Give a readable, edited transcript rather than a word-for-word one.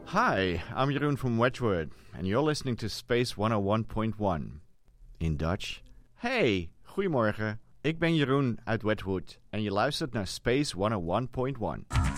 Hi, I'm Jeroen from Wedgwood, and you're listening to Space 101.1. In Dutch. Hey, goedemorgen. Ik ben Jeroen uit Wedgwood en je luistert naar Space 101.1.